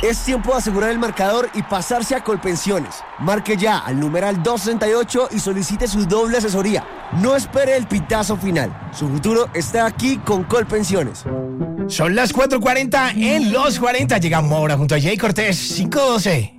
Es tiempo de asegurar el marcador y pasarse a Colpensiones. Marque ya al numeral 268 y solicite su doble asesoría. No espere el pitazo final. Su futuro está aquí con Colpensiones. Son las 4:40 en Los 40. Llegamos ahora junto a Jay Cortés, 512.